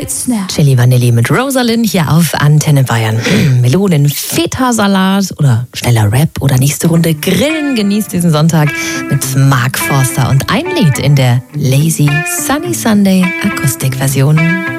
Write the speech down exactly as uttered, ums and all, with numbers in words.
Snap. Chili Vanilli mit Rosalind hier auf Antenne Bayern. Melonen, Feta-Salat oder schneller Rap oder nächste Runde Grillen. Genießt diesen Sonntag mit Mark Forster und ein Lied in der Lazy Sunny Sunday Akustikversion.